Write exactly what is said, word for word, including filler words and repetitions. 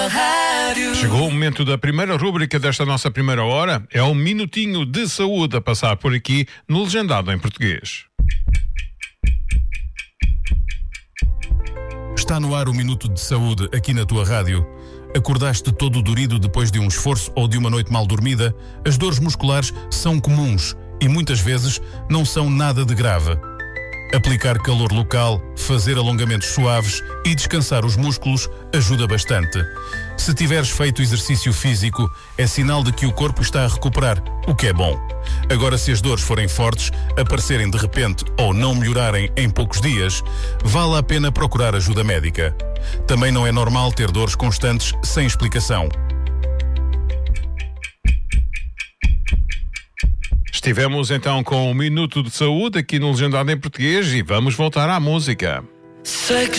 rádio. Chegou o momento da primeira rúbrica desta nossa primeira hora. É um minutinho de saúde a passar por aqui no Legendado em Português. Está no ar o Minuto de Saúde aqui na tua rádio. Acordaste todo dorido depois de um esforço ou de uma noite mal dormida? As dores musculares são comuns e muitas vezes não são nada de grave. Aplicar calor local, fazer alongamentos suaves e descansar os músculos ajuda bastante. Se tiveres feito exercício físico, é sinal de que o corpo está a recuperar, o que é bom. Agora, se as dores forem fortes, aparecerem de repente ou não melhorarem em poucos dias, vale a pena procurar ajuda médica. Também não é normal ter dores constantes sem explicação. Estivemos então com um minuto de saúde aqui no Legendado em Português e vamos voltar à música. Sei que